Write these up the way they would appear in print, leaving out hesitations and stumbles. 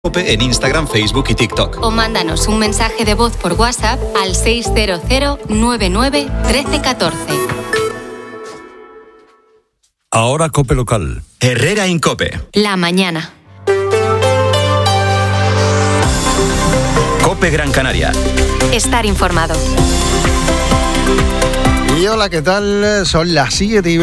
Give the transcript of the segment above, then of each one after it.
COPE en Instagram, Facebook y TikTok. O mándanos un mensaje de voz por WhatsApp al 600 99 13 14. Ahora COPE local. Herrera en COPE. La mañana. COPE Gran Canaria. Estar informado. Y hola, ¿qué tal? Son las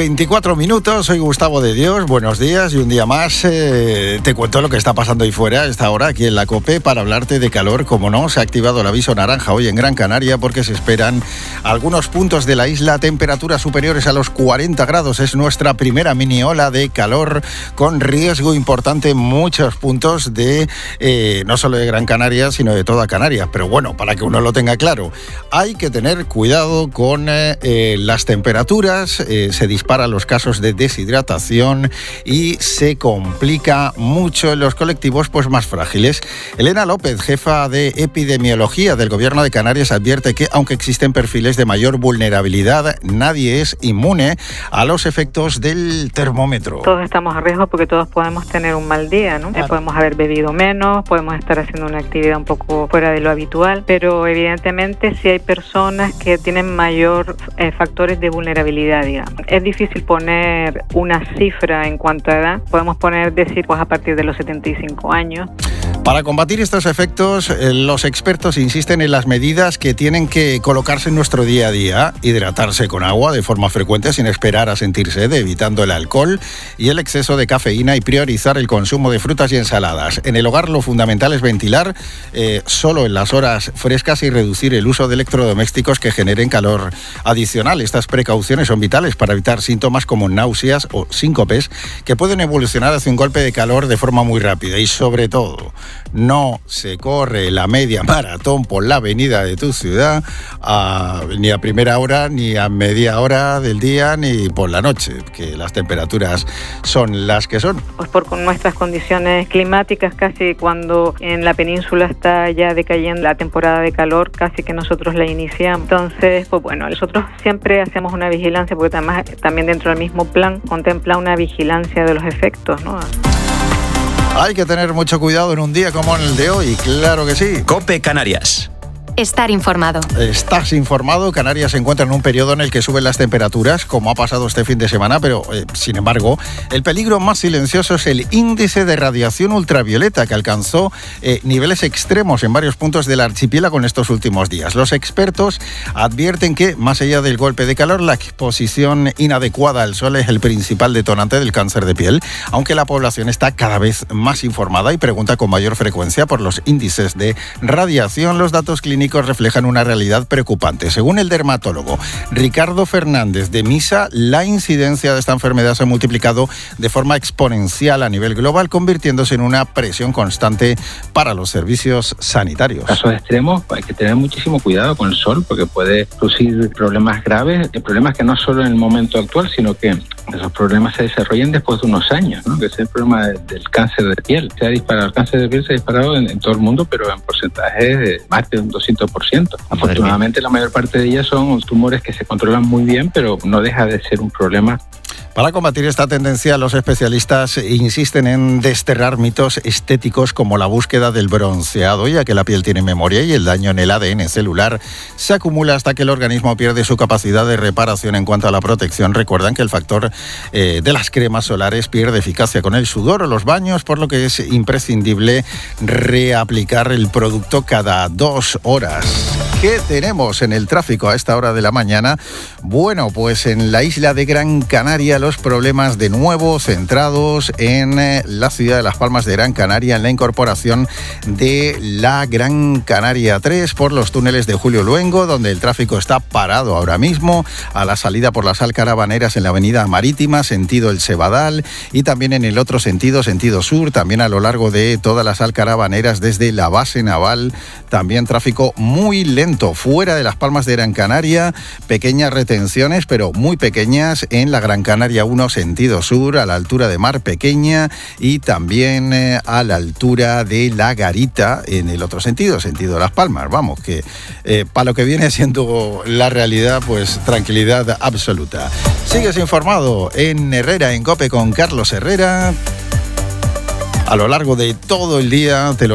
7:24. Soy Gustavo de Dios. Buenos días y un día más te cuento lo que está pasando ahí fuera a esta hora aquí en la COPE para hablarte de calor. Como no, se ha activado el aviso naranja hoy en Gran Canaria porque se esperan algunos puntos de la isla temperaturas superiores a los 40 grados. Es nuestra primera mini ola de calor con riesgo importante en muchos puntos de no solo de Gran Canaria, sino de toda Canarias. Pero bueno, para que uno lo tenga claro, hay que tener cuidado con las temperaturas, se disparan los casos de deshidratación y se complica mucho en los colectivos pues más frágiles. Elena López, jefa de epidemiología del Gobierno de Canarias, advierte que aunque existen perfiles de mayor vulnerabilidad, nadie es inmune a los efectos del termómetro. Todos estamos a riesgo porque todos podemos tener un mal día, ¿no? Claro. Podemos haber bebido menos, podemos estar haciendo una actividad un poco fuera de lo habitual, pero evidentemente sí hay personas que tienen mayor factores de vulnerabilidad, digamos. Es difícil poner una cifra en cuanto a edad. Podemos decir, pues a partir de los 75 años. Para combatir estos efectos, los expertos insisten en las medidas que tienen que colocarse en nuestro día a día. Hidratarse con agua de forma frecuente sin esperar a sentir sed, evitando el alcohol y el exceso de cafeína y priorizar el consumo de frutas y ensaladas. En el hogar lo fundamental es ventilar solo en las horas frescas y reducir el uso de electrodomésticos que generen calor adicional. Estas precauciones son vitales para evitar síntomas como náuseas o síncopes que pueden evolucionar hacia un golpe de calor de forma muy rápida. Y sobre todo, no se corre la media maratón por la avenida de tu ciudad ni a primera hora, ni a media hora del día, ni por la noche, que las temperaturas son las que son. Pues por nuestras condiciones climáticas, casi cuando en la península está ya decayendo la temporada de calor, casi que nosotros la iniciamos. Entonces, pues bueno, nosotros siempre hacemos una vigilancia, porque además también dentro del mismo plan contempla una vigilancia de los efectos, ¿no? Hay que tener mucho cuidado en un día como el de hoy, claro que sí. COPE Canarias. Estar informado. Estás informado. Canarias se encuentra en un periodo en el que suben las temperaturas, como ha pasado este fin de semana, pero sin embargo, el peligro más silencioso es el índice de radiación ultravioleta, que alcanzó niveles extremos en varios puntos del archipiélago en estos últimos días. Los expertos advierten que, más allá del golpe de calor, la exposición inadecuada al sol es el principal detonante del cáncer de piel, aunque la población está cada vez más informada y pregunta con mayor frecuencia por los índices de radiación. Los datos clínicos reflejan una realidad preocupante. Según el dermatólogo Ricardo Fernández de Misa, la incidencia de esta enfermedad se ha multiplicado de forma exponencial a nivel global, convirtiéndose en una presión constante para los servicios sanitarios. En casos extremos hay que tener muchísimo cuidado con el sol porque puede producir problemas graves, problemas que no solo en el momento actual, sino que esos problemas se desarrollan después de unos años, ¿no? Que es el problema del cáncer de piel. El cáncer de piel se ha disparado en todo el mundo, pero en porcentaje de más de un 200%. Afortunadamente la mayor parte de ellas son tumores que se controlan muy bien, pero no deja de ser un problema. Para combatir esta tendencia, los especialistas insisten en desterrar mitos estéticos como la búsqueda del bronceado, ya que la piel tiene memoria y el daño en el ADN celular se acumula hasta que el organismo pierde su capacidad de reparación. En cuanto a la protección, recuerdan que el factor de las cremas solares pierde eficacia con el sudor o los baños, por lo que es imprescindible reaplicar el producto cada 2 horas. ¿Qué tenemos en el tráfico a esta hora de la mañana? Bueno, pues en la isla de Gran Canaria los problemas de nuevo centrados en la ciudad de Las Palmas de Gran Canaria, en la incorporación de la Gran Canaria 3 por los túneles de Julio Luengo, donde el tráfico está parado ahora mismo, a la salida por las Alcarabaneras en la avenida Marítima, sentido El Cebadal, y también en el otro sentido, sentido sur, también a lo largo de todas las Alcarabaneras desde la base naval, también tráfico muy lento. Fuera de Las Palmas de Gran Canaria, pequeñas retenciones, pero muy pequeñas en la Gran Canaria 1 sentido sur, a la altura de Mar Pequeña, y también a la altura de La Garita en el otro sentido Las Palmas. Vamos, que para lo que viene siendo la realidad, pues tranquilidad absoluta. Sigues informado en Herrera en COPE con Carlos Herrera. A lo largo de todo el día te lo